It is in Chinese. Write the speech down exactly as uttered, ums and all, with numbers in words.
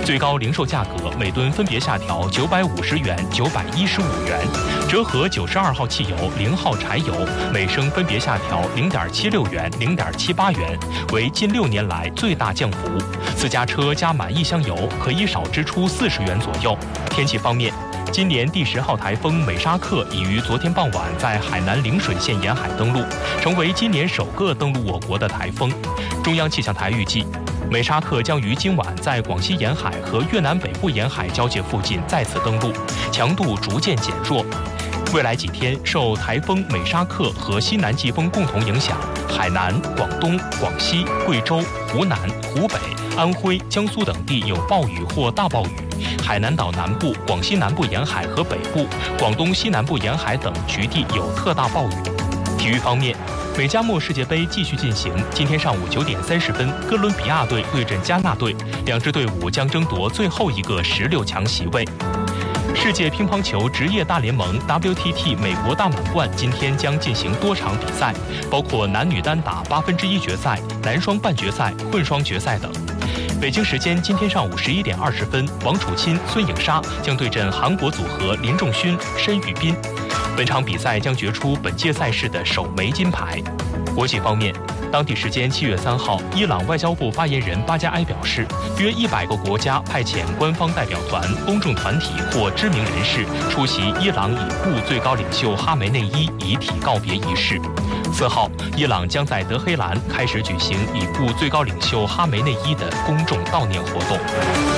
最高零售价格每吨分别下调九百五十元、九百一十五元，折合九十二号汽油、零号柴油每升分别下调零点七六元、零点七八元，为近六年来最大降幅。私家车加满一箱油可以少支出四十元左右。天气方面，今年第十号台风美沙克已于昨天傍晚在海南陵水县沿海登陆，成为今年首个登陆我国的台风。中央气象台预计，美沙克将于今晚在广西沿海和越南北部沿海交界附近再次登陆，强度逐渐减弱。未来几天，受台风美沙克和西南季风共同影响，海南、广东、广西、贵州、湖南、湖北、安徽、江苏等地有暴雨或大暴雨。海南岛南部、广西南部沿海和北部、广东西南部沿海等局地有特大暴雨。体育方面，美加墨世界杯继续进行。今天上午九点三十分，哥伦比亚队对阵加纳队，两支队伍将争夺最后一个十六强席位。世界乒乓球职业大联盟 W T T 美国大满贯今天将进行多场比赛，包括男女单打八分之一决赛、男双半决赛、混双决赛等。北京时间今天上午十一点二十分，王楚钦、孙颖莎将对阵韩国组合林仲勋、申玉斌。本场比赛将决出本届赛事的首枚金牌。国际方面，当地时间七月三号，伊朗外交部发言人巴加埃表示，约一百个国家派遣官方代表团、公众团体或知名人士出席伊朗已故最高领袖哈梅内伊遗体告别仪式。四号，伊朗将在德黑兰开始举行已故最高领袖哈梅内伊的公众悼念活动。